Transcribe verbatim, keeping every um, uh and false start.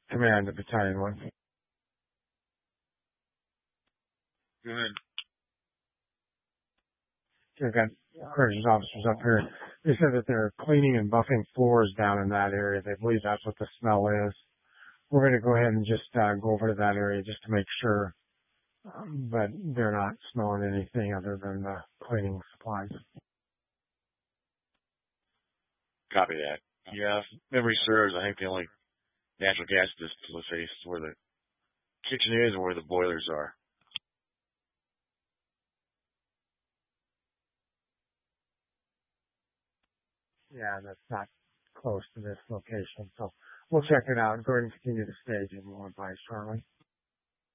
Command at Battalion one. Good. We've got corrections officers up here. They said that they're cleaning and buffing floors down in that area. They believe that's what the smell is. We're going to go ahead and just uh, go over to that area just to make sure, um, but they're not smelling anything other than the cleaning supplies. Copy that. Yeah, if memory serves, I think the only natural gas distillation is where the kitchen is and where the boilers are. Yeah, that's not close to this location. So we'll check it out. Go ahead and continue the stage and we'll advise shortly.